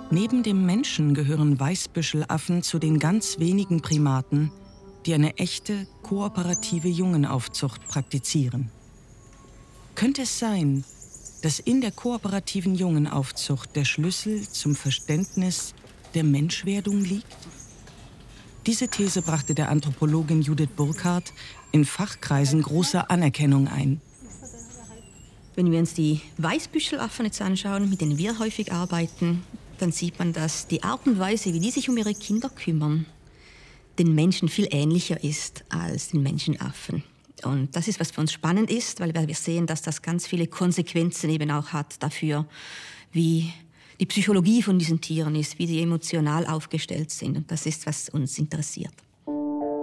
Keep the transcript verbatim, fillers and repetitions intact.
Neben dem Menschen gehören Weißbüschelaffen zu den ganz wenigen Primaten, die eine echte, kooperative Jungenaufzucht praktizieren. Könnte es sein, dass in der kooperativen Jungenaufzucht der Schlüssel zum Verständnis der Menschwerdung liegt? Diese These brachte der Anthropologin Judith Burkhardt in Fachkreisen große Anerkennung ein. Wenn wir uns die Weißbüschelaffen jetzt anschauen, mit denen wir häufig arbeiten, dann sieht man, dass die Art und Weise, wie die sich um ihre Kinder kümmern, den Menschen viel ähnlicher ist als den Menschenaffen. Und das ist, was für uns spannend ist, weil wir sehen, dass das ganz viele Konsequenzen eben auch hat dafür, wie die Psychologie von diesen Tieren ist, wie sie emotional aufgestellt sind. Und das ist, was uns interessiert.